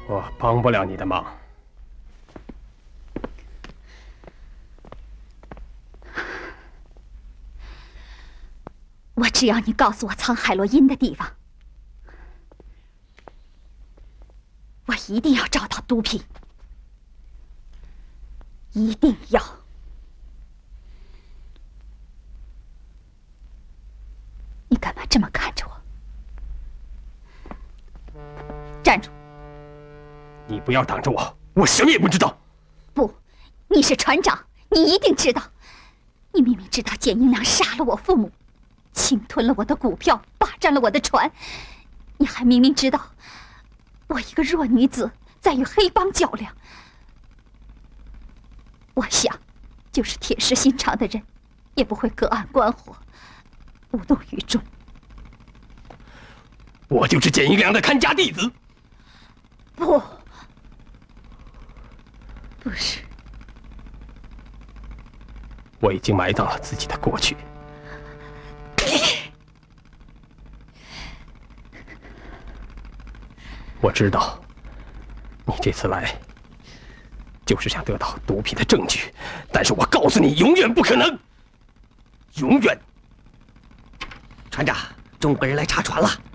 我帮不了你的忙。 我只要你告诉我藏海洛因的地方，我一定要找到毒品，一定要。你干嘛这么看着我？站住！ 你不要挡着我，我什么也不知道。 不，你是船长，你一定知道。你明明知道简英良杀了我父母，侵吞了我的股票，霸占了我的船，你还明明知道我一个弱女子在与黑帮较量。我想，就是铁石心肠的人，也不会隔岸观火，无动于衷。 我就是简英良的看家弟子。 不，不是。 我已经埋葬了自己的过去。我知道，你这次来就是想得到毒品的证据，但是我告诉你，永远不可能，永远。 船长，中国人来查船了。